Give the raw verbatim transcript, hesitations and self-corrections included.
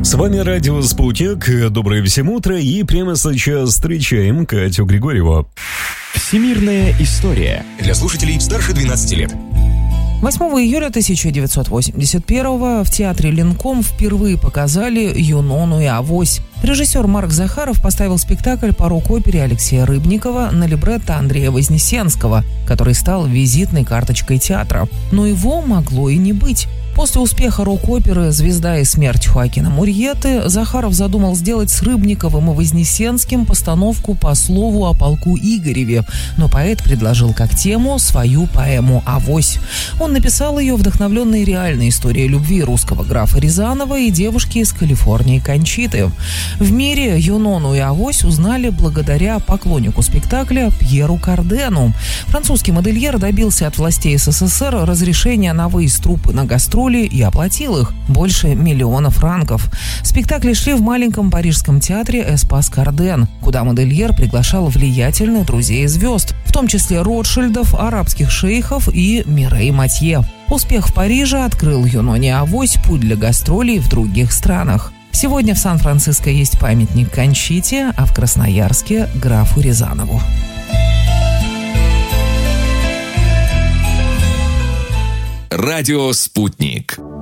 С вами радио «Спутник». Доброе всем утро. И прямо сейчас встречаем Катю Григорьеву. Всемирная история. Для слушателей старше двенадцати лет. восьмого июля тысяча девятьсот восемьдесят первого в театре Ленком впервые показали «Юнону и Авось». Режиссер Марк Захаров поставил спектакль по рок-опере Алексея Рыбникова на либретто Андрея Вознесенского, который стал визитной карточкой театра. Но его могло и не быть. После успеха рок-оперы «Звезда и смерть» Хоакина Мурьеты Захаров задумал сделать с Рыбниковым и Вознесенским постановку по слову о полку Игореве, но поэт предложил как тему свою поэму «Авось». Он написал ее, вдохновленной реальной историей любви русского графа Рязанова и девушки из Калифорнии Кончиты. В мире Юнону и Авось узнали благодаря поклоннику спектакля Пьеру Кардену. Французский модельер добился от властей СССР разрешения на выезд труппы на гастроли и оплатил их больше миллиона франков. Спектакли шли в маленьком парижском театре «Эспас Карден», куда модельер приглашал влиятельных друзей и звезд, в том числе Ротшильдов, арабских шейхов и Мирей Матье. Успех в Париже открыл Юноне и Авось путь для гастролей в других странах. Сегодня в Сан-Франциско есть памятник Кончите, а в Красноярске – графу Рязанову. Радио «Спутник».